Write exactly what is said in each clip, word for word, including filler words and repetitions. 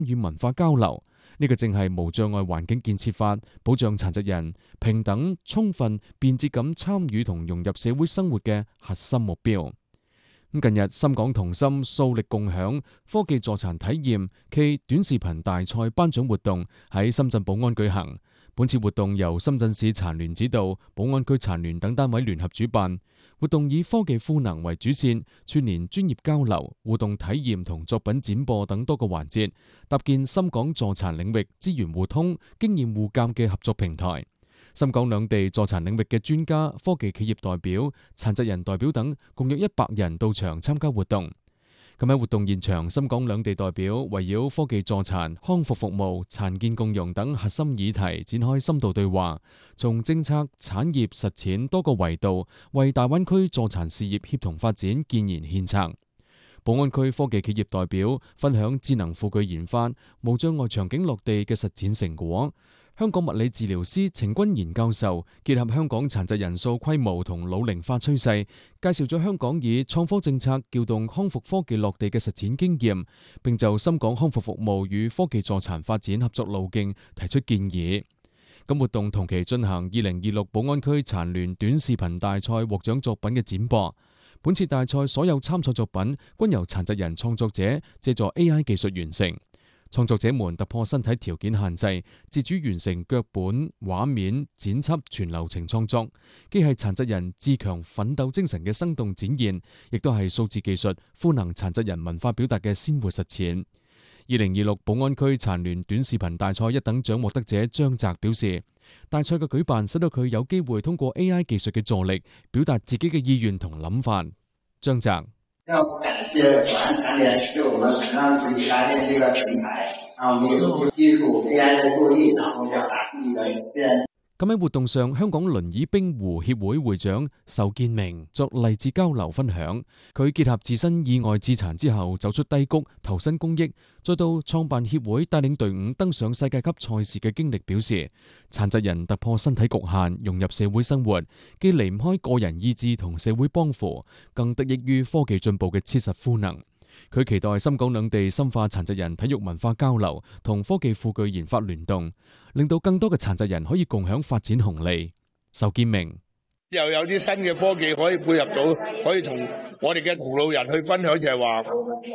與文化交流。呢、這個正係無障礙環境建設法保障殘疾人平等、充分、便捷咁參與同融入社會生活嘅核心目標。近日，深港同心數力共享科技助殘體驗暨短視頻大賽頒獎活動喺深圳寶安舉行。本次活動由深圳市殘聯指導，寶安區殘聯等單位聯合主辦。活動以科技賦能為主線，串聯專業交流、互動體驗同作品展播等多個環節，搭建深港助殘領域資源互通、經驗互鑑嘅合作平台。深港兩地助殘領域嘅專家、科技企業代表、殘疾人代表等共約一百人到場參加活動。咁喺活動現場，深港兩地代表圍繞科技助殘、康復服務、殘健共融等核心議題展開深度對話，從政策、產業、實踐多個維度，為大灣區助殘事業協同發展建言獻策。寶安區科技企業代表分享智能輔具研發、無障礙場景落地嘅實踐成果。香港物理治療師程君賢教授結合香港殘疾人數規模同老齡化趨勢，介紹咗香港以創科政策撬動康復科技落地嘅實踐經驗，並就深港康復服務與科技助殘發展合作路徑提出建議。咁活動同期進行二零二六寶安區殘聯短視頻大賽獲獎作品嘅展播。本次大賽所有參賽作品均由殘疾人創作者借助 A I 技術完成。創作者們突破身體條件限制，自主完成腳本、畫面、剪輯全流程創作，既係殘疾人自強奮鬥精神嘅生動展現，亦都係數字技術賦能殘疾人文化表達嘅鮮活實踐。二零二六寶安區殘聯短視頻大賽一等獎獲得者張澤表示，大賽嘅舉辦使到佢有機會通過 A I 技術嘅助力，表達自己嘅意願同諗法。張澤。 要感謝寶安殘聯對我們殘障學習搭建這個平台，然後我們有技術 A I 的助力，然後表達自己的意見。 咁喺活動上，香港輪椅冰壺協會會長仇建明作勵志交流分享。佢結合自身意外致殘之後走出低谷，投身公益，再到創辦協會帶領隊伍登上世界級賽事嘅經歷，表示殘疾人突破身體局限，融入社會生活，既離唔開個人意志同社會幫扶，更得益於科技進步嘅切實賦能。佢期待深港兩地深化殘疾人體育文化交流同科技輔具研發聯動，令到更多嘅殘疾人可以共享發展紅利。仇建明又有啲新嘅科技可以配合到，可以同我哋嘅同路人去分享，就係話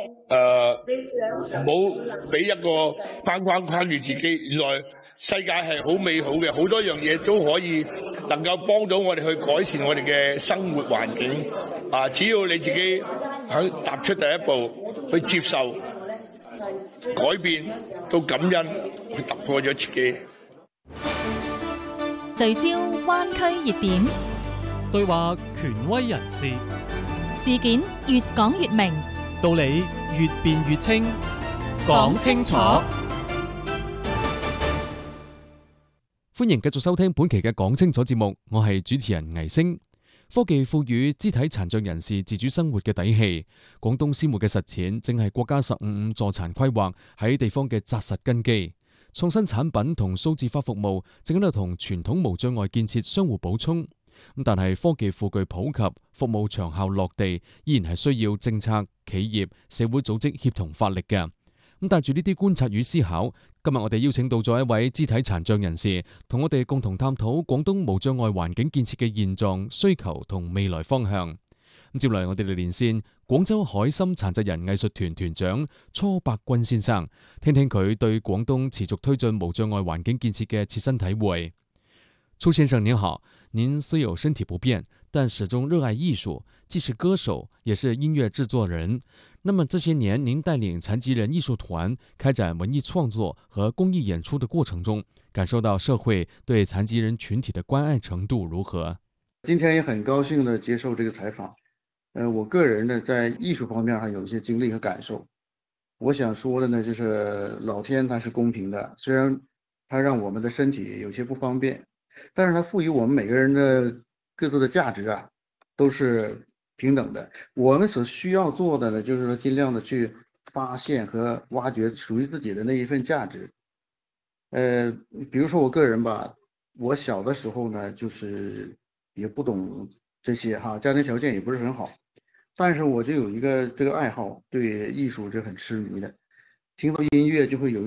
誒，唔好俾一個框框框住自己。原來世界係好美好嘅，好多樣嘢都可以能夠幫到我哋去改善我哋嘅生活環境。啊，只要你自己肯踏出第一步，去接受、改變到感恩，去突破咗自己。 聚焦灣區熱點， 對話權威人士， 事件越講越明， 道理越辯越清，講清楚。 歡迎繼續收聽本期嘅講清楚節目，我係主持人倪星。科技賦予肢體殘障人士自主生活嘅底氣，廣東鮮活嘅實踐正係國家十五五助殘規劃喺地方嘅紮實根基。創新產品同數字化服務正喺度同傳統無障礙建設相互補充。咁但係科技輔具普及、服務長效落地，依然係需要政策、企業、社會組織協同發力嘅。咁帶住呢啲觀察與思考，今日我哋邀請到咗一位肢體殘障人士，同我哋共同探討廣東無障礙環境建設嘅現狀、需求同未來方向。咁接落嚟我哋嚟連線廣州海心殘疾人藝術團團長初伯鈞先生，聽聽佢對廣東持續推進無障礙環境建設嘅切身體會。初先生您好，您雖有身體不便，但始終熱愛藝術，既是歌手，也是音樂製作人。那麼這些年，您帶領殘疾人藝術團開展文藝創作和公益演出的過程中，感受到社會對殘疾人群體的關愛程度如何？ 今天也很高興的接受這個採訪。呃，我個人呢，在藝術方面還有一些經歷和感受。我想說的呢，就是老天它是公平的，雖然它讓我們的身體有些不方便，但是它賦予我們每個人的各自的價值啊，都是平等的。我們所需要做的呢，就是說盡量的去發現和挖掘屬於自己的那一份價值。呃，比如說我個人吧，我小的時候呢，就是也不懂這些哈，家庭條件也不是很好，但是我就有一個這個愛好，對藝術是很痴迷的。 听到音乐就会有